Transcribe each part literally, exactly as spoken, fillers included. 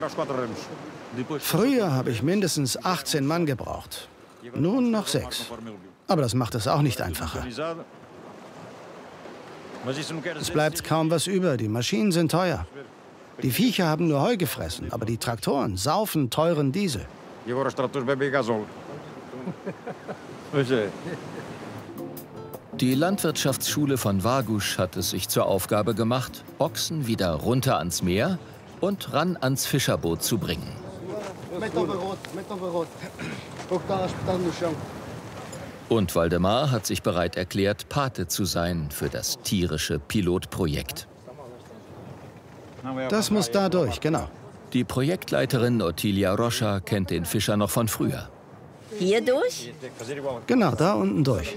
Früher habe ich mindestens achtzehn Mann gebraucht. Nun noch sechs. Aber das macht es auch nicht einfacher. Es bleibt kaum was über. Die Maschinen sind teuer. Die Viecher haben nur Heu gefressen, aber die Traktoren saufen teuren Diesel. Die Landwirtschaftsschule von Vagush hat es sich zur Aufgabe gemacht, Ochsen wieder runter ans Meer und ran ans Fischerboot zu bringen. Und Waldemar hat sich bereit erklärt, Pate zu sein für das tierische Pilotprojekt. Das muss da durch, genau. Die Projektleiterin Ottilia Rocha kennt den Fischer noch von früher. Hier durch? Genau, da unten durch.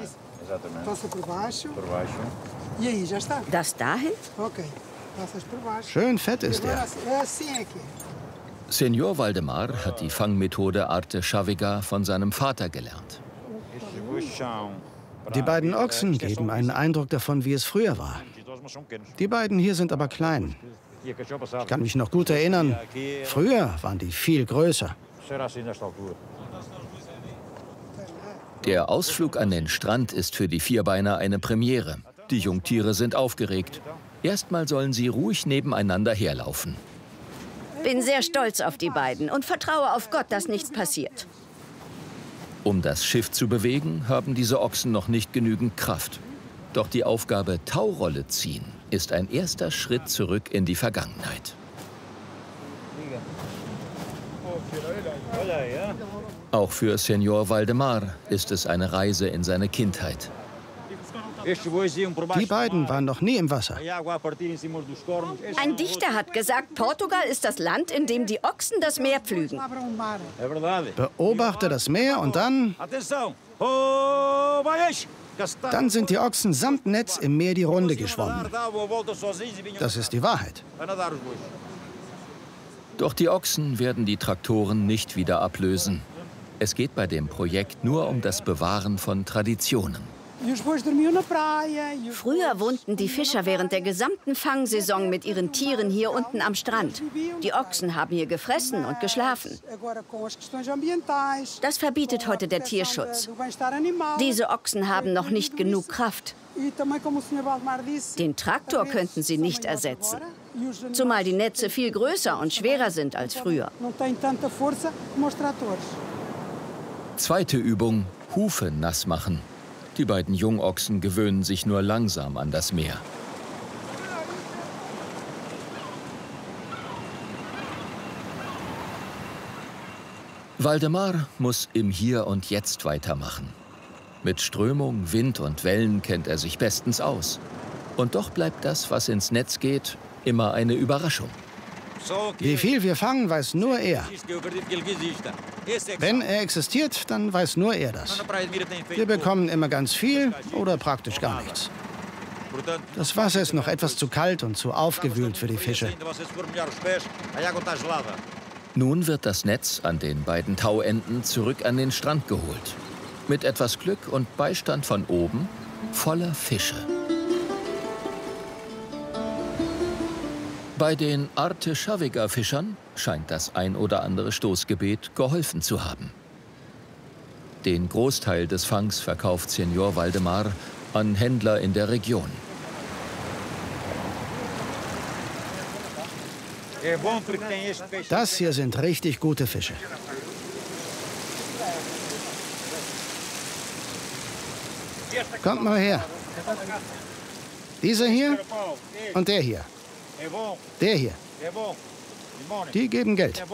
Das dahin? Schön fett ist er. Senior Waldemar hat die Fangmethode Arte Chavega von seinem Vater gelernt. Die beiden Ochsen geben einen Eindruck davon, wie es früher war. Die beiden hier sind aber klein. Ich kann mich noch gut erinnern, früher waren die viel größer. Der Ausflug an den Strand ist für die Vierbeiner eine Premiere. Die Jungtiere sind aufgeregt. Erstmal sollen sie ruhig nebeneinander herlaufen. Bin sehr stolz auf die beiden und vertraue auf Gott, dass nichts passiert. Um das Schiff zu bewegen, haben diese Ochsen noch nicht genügend Kraft. Doch die Aufgabe Taurolle ziehen ist ein erster Schritt zurück in die Vergangenheit. Auch für Senior Waldemar ist es eine Reise in seine Kindheit. Die beiden waren noch nie im Wasser. Ein Dichter hat gesagt, Portugal ist das Land, in dem die Ochsen das Meer pflügen. Beobachte das Meer und dann... Dann sind die Ochsen samt Netz im Meer die Runde geschwommen. Das ist die Wahrheit. Doch die Ochsen werden die Traktoren nicht wieder ablösen. Es geht bei dem Projekt nur um das Bewahren von Traditionen. Früher wohnten die Fischer während der gesamten Fangsaison mit ihren Tieren hier unten am Strand. Die Ochsen haben hier gefressen und geschlafen. Das verbietet heute der Tierschutz. Diese Ochsen haben noch nicht genug Kraft. Den Traktor könnten sie nicht ersetzen. Zumal die Netze viel größer und schwerer sind als früher. Zweite Übung: Hufe nass machen. Die beiden Jungochsen gewöhnen sich nur langsam an das Meer. Waldemar muss im Hier und Jetzt weitermachen. Mit Strömung, Wind und Wellen kennt er sich bestens aus. Und doch bleibt das, was ins Netz geht, immer eine Überraschung. Wie viel wir fangen, weiß nur er. Wenn er existiert, dann weiß nur er das. Wir bekommen immer ganz viel oder praktisch gar nichts. Das Wasser ist noch etwas zu kalt und zu aufgewühlt für die Fische. Nun wird das Netz an den beiden Tauenden zurück an den Strand geholt. Mit etwas Glück und Beistand von oben voller Fische. Bei den Arte Chavega-Fischern scheint das ein oder andere Stoßgebet geholfen zu haben. Den Großteil des Fangs verkauft Senior Waldemar an Händler in der Region. Das hier sind richtig gute Fische. Kommt mal her. Dieser hier und der hier. Der hier. Die geben Geld.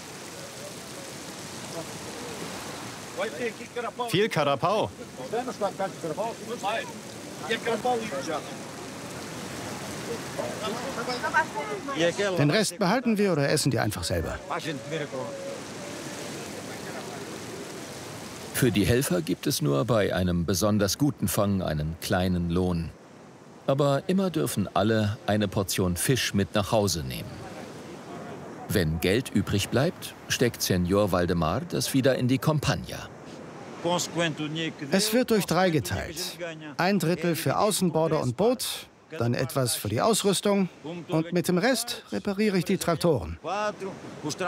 Viel Carapau. Den Rest behalten wir oder essen die einfach selber. Für die Helfer gibt es nur bei einem besonders guten Fang einen kleinen Lohn. Aber immer dürfen alle eine Portion Fisch mit nach Hause nehmen. Wenn Geld übrig bleibt, steckt Senior Waldemar das wieder in die Compagnia. Es wird durch drei geteilt. Ein Drittel für Außenborder und Boot, dann etwas für die Ausrüstung und mit dem Rest repariere ich die Traktoren.